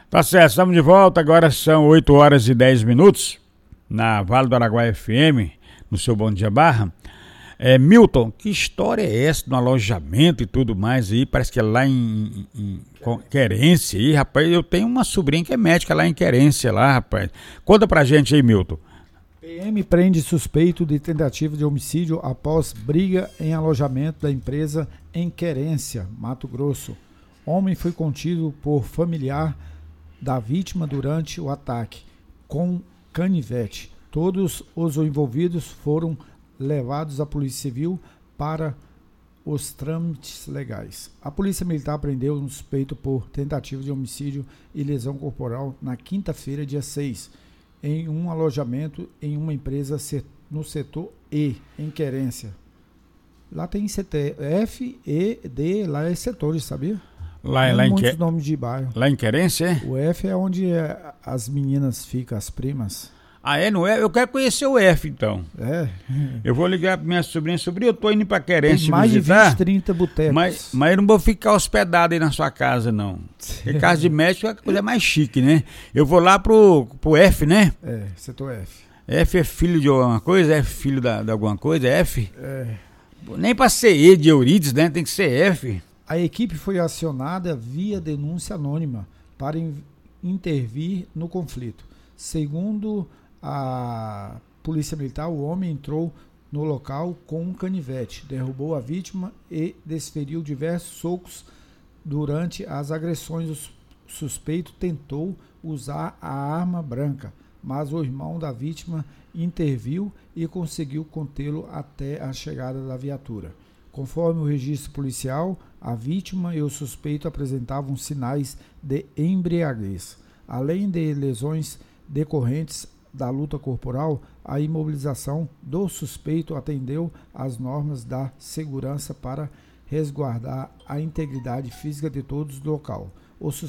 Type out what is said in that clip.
Tá certo, estamos de volta, agora são 8 horas e 10 minutos, na Vale do Araguaia FM, no seu Bom Dia Barra. Milton, que história é essa do alojamento e tudo mais aí? Parece que é lá em Querência aí, rapaz. Eu tenho uma sobrinha que é médica lá em Querência, lá, rapaz. Conta pra gente aí, Milton. PM prende suspeito de tentativa de homicídio após briga em alojamento da empresa em Querência, Mato Grosso. Homem foi contido por familiar da vítima durante o ataque com canivete. Todos os envolvidos foram levados à Polícia Civil para os trâmites legais. A Polícia Militar prendeu um suspeito por tentativa de homicídio e lesão corporal na quinta-feira, dia 6, em um alojamento em uma empresa no setor E, em Querência. Lá tem F, E, D, lá é setores, sabia? Lá em muitos nomes de bairro. Lá em Querência, é? O F é onde as meninas ficam, as primas. No F? Eu quero conhecer o F, então. Eu vou ligar pra minha sobrinha. Sobrinha, eu tô indo pra Querência tem mais visitar, de 20, 30 botecos. Mas eu não vou ficar hospedado aí na sua casa, não. Porque casa de médico é a coisa mais chique, né? Eu vou lá pro F, né? Setor F. F é filho de alguma coisa? F é filho de alguma coisa? F? Nem pra ser E de Eurides, né? Tem que ser F. A equipe foi acionada via denúncia anônima para intervir no conflito. Segundo a Polícia Militar, o homem entrou no local com um canivete, derrubou a vítima e desferiu diversos socos. Durante as agressões, o suspeito tentou usar a arma branca, mas o irmão da vítima interviu e conseguiu contê-lo até a chegada da viatura. Conforme o registro policial, a vítima e o suspeito apresentavam sinais de embriaguez. Além de lesões decorrentes da luta corporal, a imobilização do suspeito atendeu às normas da segurança para resguardar a integridade física de todos do local.